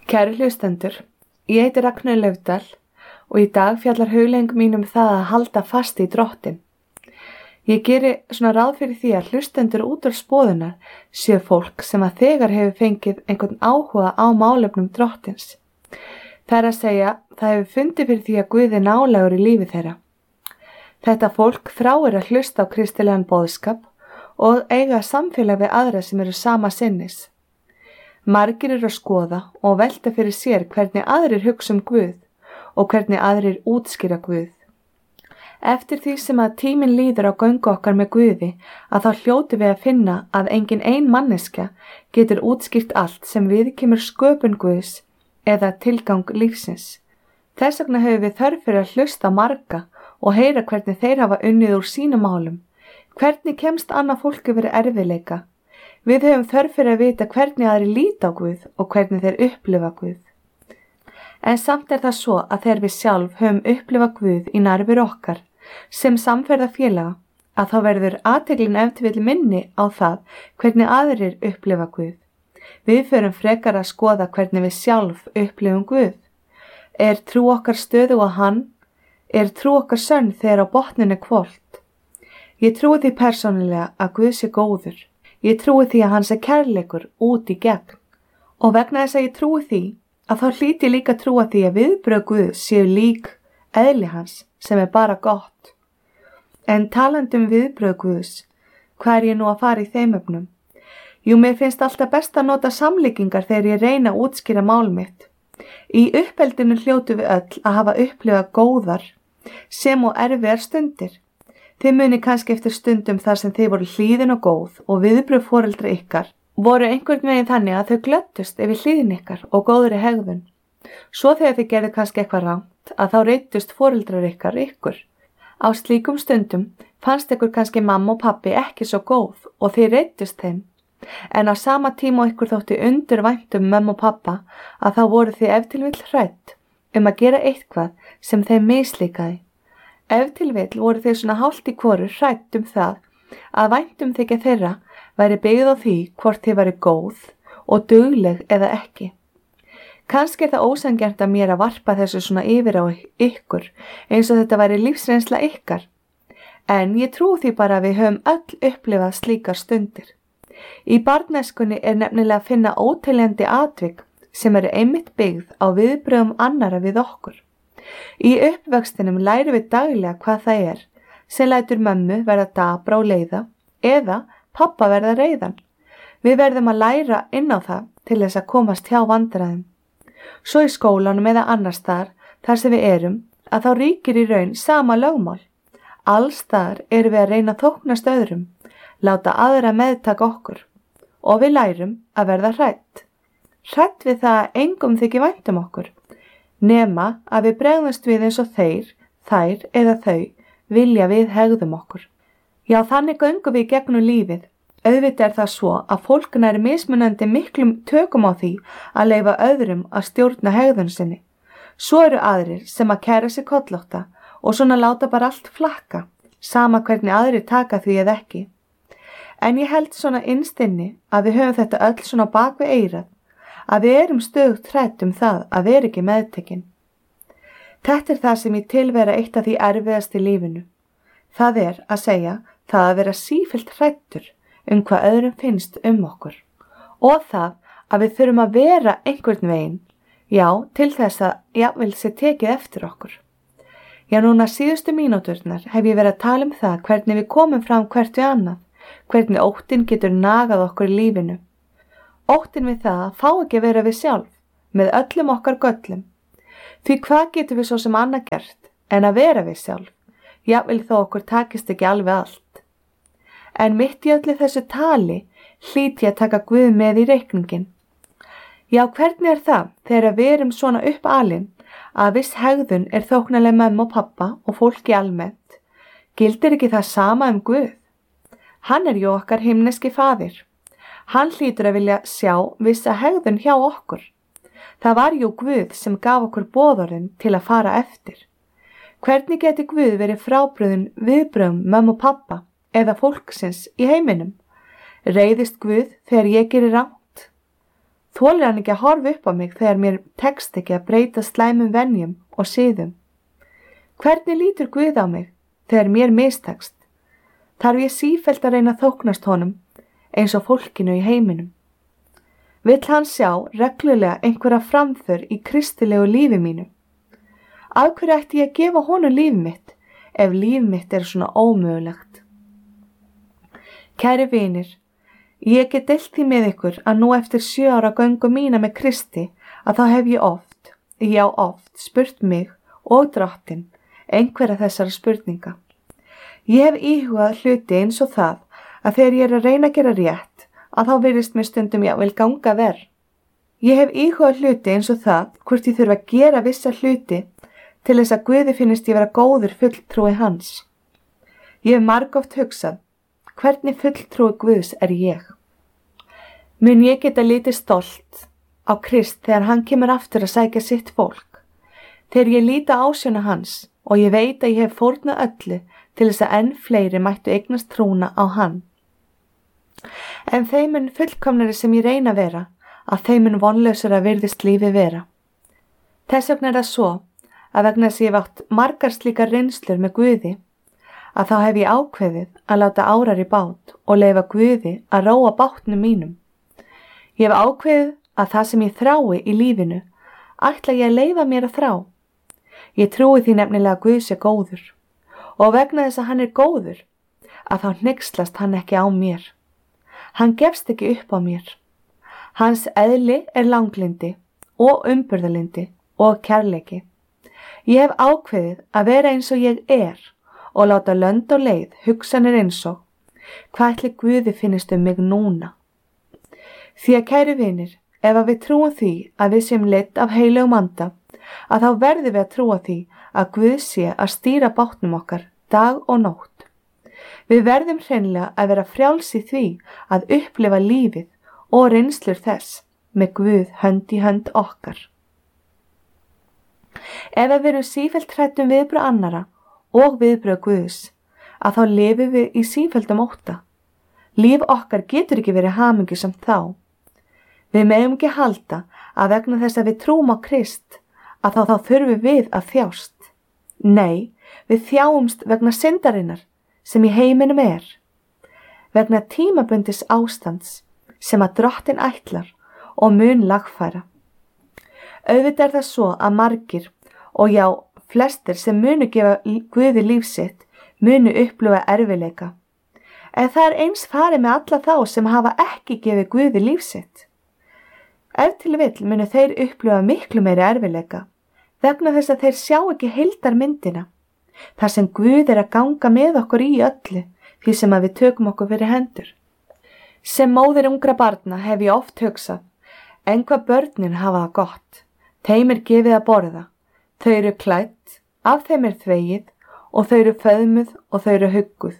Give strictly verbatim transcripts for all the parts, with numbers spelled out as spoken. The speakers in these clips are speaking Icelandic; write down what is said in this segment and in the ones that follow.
Kæru hlustendur, ég heiti Ragnheiður Laufdal og í dag fjallar hugleiðing mín um það að halda fast í Drottinn. Ég geri svona ráð fyrir því að hlustendur út úr spoðunar séu fólk sem að þegar hefur fengið einhvern áhuga á málefnum Drottins. Það er að segja, það hefur fundið fyrir því að Guð er nálægur í lífi þeirra. Þetta fólk þráir að hlusta á kristilegan boðskap og eiga samfélag við aðra sem eru sama sinnis. Margir eru að skoða og velta fyrir sér hvernig aðrir hugsa um Guð og hvernig aðrir útskýra Guð. Eftir því sem að tíminn líður á göngu okkar með Guði að þá hljótum við að finna að engin ein manneskja getur útskýrt allt sem viðkemur sköpun Guðs eða tilgang lífsins. Þess vegna höfum við þörf fyrir að hlusta marga og heyra hvernig þeir hafa unnið úr sínum málum. Hvernig kemst annað fólk yfir erfiðleika? Við höfum þörf fyrir að vita hvernig aðrir líta á Guð og hvernig þeir upplifa Guð. En samt er það svo að þegar við sjálf höfum upplifa Guð í nærveru okkar sem samferða félaga að þá verður athyglin ef til vill minni á það hvernig aðrir upplifa Guð. Við förum frekar að skoða hvernig við sjálf upplifum Guð. Er trú okkar stöðu á hann? Er trú okkar sönn þegar á botninu hvolft? Ég trúi því persónulega að Guð sé góður. Ég trúi því að hann sé kærleikur út í gegn. Og vegna þess að ég trúi því að þá hlýt ég líka að trúa því að viðbrögð Guðs séu lík eðli hans sem er bara gott. En talandi um viðbrögð Guðs, hvað er ég nú að fara í þeim efnum? Jú, mér finnst alltaf best að nota samlíkingar þegar ég reyna að útskýra mál mitt. Í uppeldinu hljótum við öll að hafa upplifað góðar sem og erfiðar stundir. Þið muni kannski eftir stundum þar sem þið voru hlýðin og góð og viðbrögð foreldra ykkar voru einhvern veginn þannig að þau glöddust yfir hlýðin ykkar og góðri hegðun. Svo þegar þið gerðu kannski eitthvað rangt að þá reiddust foreldrar ykkar ykkur. Á slíkum stundum fannst ykkur kannski mamma og pappi ekki svo góð og þið reiddust þeim. En á sama tíma og ykkur þótti undur vænt um mömmu og pappa að þá voru þið ef til vill hrædd um að gera eitthvað sem þeim mislíkaði. Ef til vill voru þið svona hálft í hvoru hrædd um það að væntum þykja þeirra væri byggð á því hvort þið væri góð og dugleg eða ekki. Kannski er það ósanngjarnt að mér að varpa þessu svona yfir á ykkur eins og þetta væri lífsreynsla ykkar. En ég trúi því bara að við höfum öll upplifað slíkar stundir. Í barnæskunni er nefnilega að finna óteljandi atvik sem eru einmitt byggð á viðbrögðum annara við okkur. Í uppvöxtinum lærum við daglega hvað það er sem lætur mömmu verða dapra og leiða eða pappa verða reiðan. Við verðum að læra inn á það til þess að komast hjá vandræðum. Svo í skólanum eða annars þar, þar sem við erum, að þá ríkir í raun sama lögmál. Alls þar erum við að reyna að þóknast öðrum, láta aðra meðtaka okkur og við lærum að verða hrædd. Hrædd við það að engum þykir vænt um okkur, nema að við bregðumst við eins og þeir, þær eða þau vilja við hegðum okkur. Já, þannig göngum við gegnum lífið. Auðvitað er það svo að fólk nær mismunandi miklum tökum á því að leyfa öðrum að stjórna hegðun sinni. Svo eru aðrir sem að kæra sig kollótta og svona láta bara allt flakka, sama hvernig aðrir taka því eða ekki. En ég held svona innst inni að við höfum þetta öll svona bak við eyrað, að við erum stöðugt hrædd um það að vera ekki meðtekin. Þetta er það sem ég tilvera eitt af því erfiðast í lífinu. Það er að segja það að vera sífellt hræddur um hvað öðrum finnst um okkur og það að við þurfum að vera einhvern veginn, já, til þess að jafnvel sé tekið eftir okkur. Já, núna síðustu mínúturnar hef ég verið að tala um það hvernig við komum fram hvert við annað, hvernig óttinn getur nagað okkur í lífinu. Óttinn við það að fá ekki að vera við sjálf, með öllum okkar göllum. Því hvað getur við svo sem annað gert en að vera við sjálf, jafnvel þó okkur takist ekki alveg allt. En mitt í öllu þessu tali hlýt ég að taka Guð með í reikningin. Já, hvernig er það þegar við erum svona uppalin að viss hegðun er þóknanleg mömmu og pappa og fólki almennt? Gildir ekki það sama um Guð? Hann er jú okkar himneski faðir. Hann hlýtur að vilja sjá vissa hegðun hjá okkur. Það var jú Guð sem gaf okkur boðorðin til að fara eftir. Hvernig geti Guð verið frábrugðinn viðbrögðum mömmu og pappa eða fólksins í heiminum? Reiðist Guð þegar ég gerir rangt? Þolir hann ekki að horfa upp á mig þegar mér tekst ekki að breyta slæmum venjum og siðum? Hvernig lítur Guð á mig þegar mér mistekst? Þarf ég sífellt að reyna að þóknast honum eins og fólkinu í heiminum? Vill hann sjá reglulega einhverja framför í kristilegu lífi mínu? Af hverju ætti ég að gefa honum líf mitt ef líf mitt er svona ómögulegt? Kæri vinir, ég get deilt því með ykkur að nú eftir sjö ára göngu mína með Kristi að þá hef ég oft, já oft, spurt mig og Drottinn einhverja þessara spurninga. Ég hef íhugað hluti eins og það að þegar ég er að reyna að gera rétt að þá virðist mér stundum jafnvel ganga verr. Ég hef íhugað hluti eins og það hvort ég þurfa að gera vissa hluti til þess að Guði finnist ég vera góður fulltrúi hans. Ég hef margoft hugsað, hvernig fulltrúi Guðs er ég? Mun ég geta litið stolt á Krist þegar hann kemur aftur að sækja sitt fólk? Þegar ég líta ásjóna hans og ég veit að ég hef fórnað öllu til þess að enn fleiri mættu eignast trúna á hann. En þeim mun fullkomnari sem ég reyna að vera, að þeim mun vonlausara virðist lífi vera. Þess vegna er það svo að vegna þess að ég hef átt margar slíkar reynslur með Guði, að þá hef ég ákveðið að láta árar í bát og leyfa Guði að róa bátnum mínum. Ég hef ákveðið að það sem ég þrái í lífinu, ætla ég að leyfa mér að þrá. Ég trúi því nefnilega að Guð sé góður og vegna þess að hann er góður, að þá hneykslast hann ekki á mér. Hann gefst ekki upp á mér. Hans eðli er langlindi og umburðarlyndi og kærleiki. Ég hef ákveðið að vera eins og ég er og láta lönd og leið hugsanir eins og hvað ætli Guði finnist um mig núna. Því að kæri vinir, ef að við trúum því að við séum leidd af heilögum anda, að þá verðum við að trúa því að Guð sé að stýra bátnum okkar dag og nótt. Við verðum hreinlega að vera frjáls í því að upplifa lífið og reynslur þess með Guð hönd í hönd okkar. Ef við erum sífellt hrætt um viðbrögð annara og viðbrögð Guðs, að þá lifum við í sífelldum ótta. Líf okkar getur ekki verið hamingjusamt þá. Við megum ekki halda að vegna þess að við trúum á Krist, að þá, þá þurfum við að þjást. Nei, við þjáumst vegna syndarinnar sem í heiminum er, vegna tímabundis ástands sem að Drottinn ætlar og mun lagfæra. Auðvitað er það svo að margir og já, flestir sem munu gefa Guði líf sitt munu upplifa erfiðleika. En það er eins farið með alla þá sem hafa ekki gefið Guði líf sitt. Ef til vill munu þeir upplifa miklu meiri erfiðleika vegna þess að þeir sjá ekki heildarmyndina, þar sem Guð er að ganga með okkur í öllu því sem að við tökum okkur fyrir hendur. Sem móðir ungra barna hef ég oft hugsað, en hvað börnin hafa það gott. Þeim er gefið að borða, þau eru klædd, af þeim er þvegið og þau eru föðmuð og þau eru hugguð.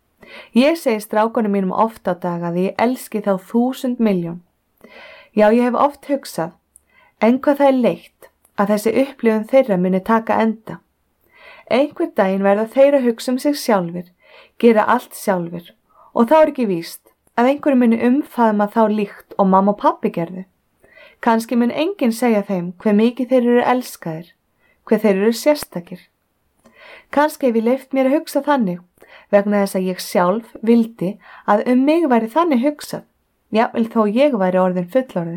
Ég segi strákunum mínum oft á dag að ég elski þá þúsund miljón. Já, ég hef oft hugsað, en hvað það er leitt að þessi upplifun þeirra muni taka enda. Einhver daginn verða þeirra hugsa um sig sjálfur, gera allt sjálfur og þá er ekki víst að einhverju muni umfaðma þá líkt og mamma og pappi gerðu. Kannski mun enginn segja þeim hve mikið þeir eru elskaðir, hve þeir eru sérstakir. Kannski hef ég leyft mér að hugsa þannig vegna þess að ég sjálf vildi að um mig væri þannig hugsað, jafnvel þó ég væri orðin fullorðin.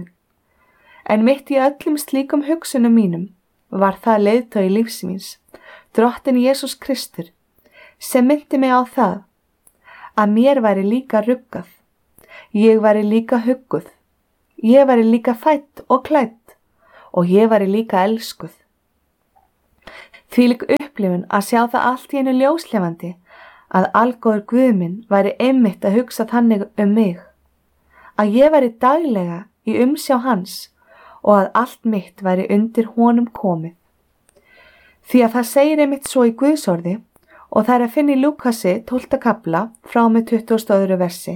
En mitt í öllum slíkum hugsunum mínum var það leiðtogi lífs míns, Drottinn Jesús Kristur, sem myndi mig á það að mér væri líka ruggað, ég væri líka hugguð, ég væri líka fædd og klædd og ég væri líka elskuð. Þvílík upplifun að sjá það allt í einu ljóslefandi að algóður Guð minn væri einmitt að hugsa þannig um mig, að ég væri daglega í umsjá hans og að allt mitt væri undir honum komið. Því að það segir einmitt svo í Guðsorði og það er að finna í Lúkasi tólfta kafla frá með tuttugasta og öðru versi.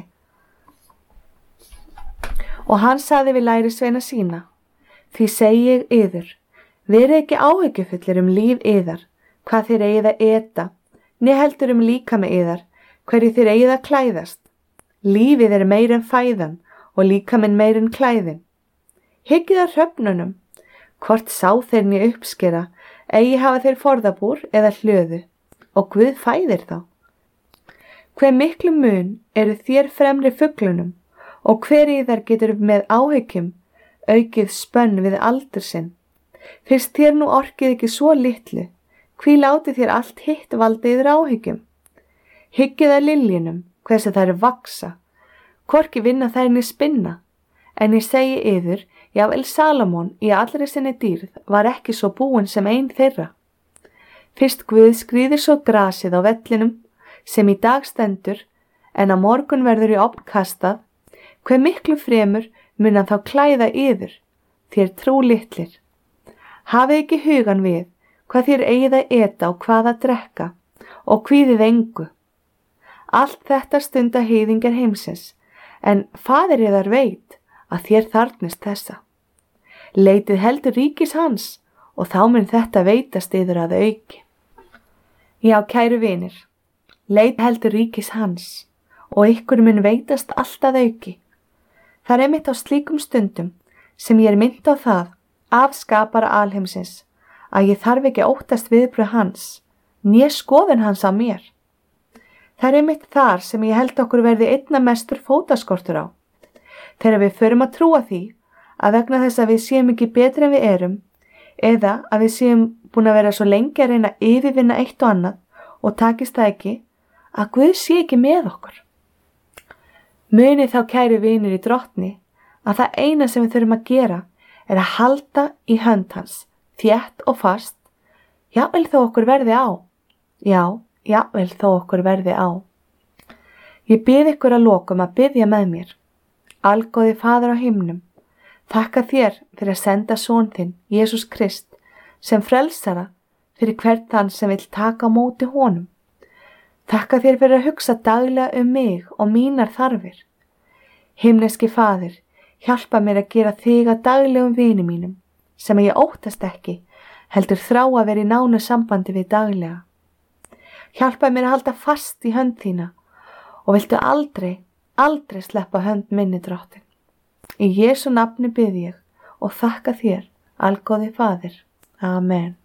Og hann sagði við lærisveina sína, því segi ég yður, verið ekki áhyggjufullir um líf yðar, hvað þér eigið að eta, né heldur um líkama yðar, hverju þér eigið að klæðast. Lífið er meir en fæðan og líkaminn meir en klæðin. Hyggið að hröfnunum, hvort sá þeir né uppskera, eigi hafa þeir forðabúr eða hlöðu, og Guð fæðir þá. Hve miklu mun eru þér fremri fuglunum, og hver í þær getur með áhyggjum aukið spönn við aldur sinn. Fyrst þér nú orkið ekki svo litlu, hví látið þér allt hitt valda yfir áhyggjum? Hyggið að liljunum, hversu þær vaksa, hvorki vinna þær né spinna, en ég segi yður, jável Salómon í allri sinni dýrð var ekki svo búin sem ein þeirra. Fyrst Guð skrýðir svo grasið á vellinum, sem í dag stendur, en á morgun verður í ofn kastað, hve miklu fremur mun hann þá klæða yður, þér trú litlir. Hafið ekki hugan við, hvað þér eigið að eta og hvað að drekka, og kvíðið engu. Allt þetta stunda heiðingar heimsins, en faðir yðar veit að þér þarfnist þessa. Leitið heldur ríkis hans, og þá mun þetta veitast yður að auki. Já, kæru vinir, leit heldur ríkis hans, og ykkur mun veitast allt að auki. Það er einmitt á slíkum stundum sem ég er mynd á það af skapara alheimsins að ég þarf ekki að óttast viðbrögð hans, né skoðun hans á mér. Það er einmitt þar sem ég held okkur verði einna mestur fótaskortur á. Þegar við förum að trúa því að vegna þess að við séum ekki betri en við erum, eða að við séum búin að vera svo lengi að reyna að yfirvinna eitt og annað og takist það ekki, að Guð sé ekki með okkur. Munið þá kæru vinir í drottni að það eina sem við þurfum að gera er að halda í hönd hans, þétt og fast, jafnvel þó okkur verði á. Já, jafnvel þó okkur verði á. Ég bið ykkur að lokum að biðja með mér. Algóði Faðir á himnum, þakka þér fyrir að senda son þinn, Jesús Krist, sem frelsara fyrir hvern þann sem vill taka á móti honum. Þakka þér fyrir að hugsa daglega um mig og mínar þarfir. Himneski Faðir, hjálpa mér að gera þig að daglegum vini mínum, sem ég óttast ekki, heldur þrá að vera í nánu sambandi við daglega. Hjálpa mér að halda fast í hönd þína og viltu aldrei, aldrei sleppa hönd minni drottin. Í Jesú nafni bið ég og þakka þér, algóði Faðir. Amen.